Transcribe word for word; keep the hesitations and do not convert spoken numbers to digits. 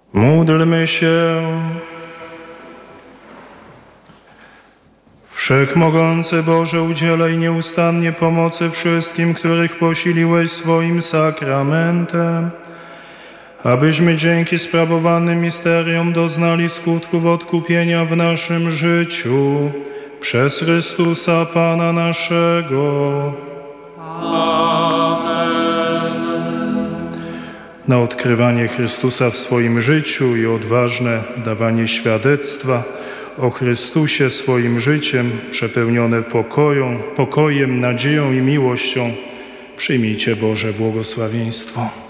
Módlmy się. Wszechmogący Boże, udzielaj nieustannie pomocy wszystkim, których posiliłeś swoim sakramentem, abyśmy dzięki sprawowanym misteriom doznali skutków odkupienia w naszym życiu przez Chrystusa Pana naszego. Na odkrywanie Chrystusa w swoim życiu i odważne dawanie świadectwa o Chrystusie swoim życiem, przepełnione pokoją, pokojem, nadzieją i miłością, przyjmijcie Boże błogosławieństwo.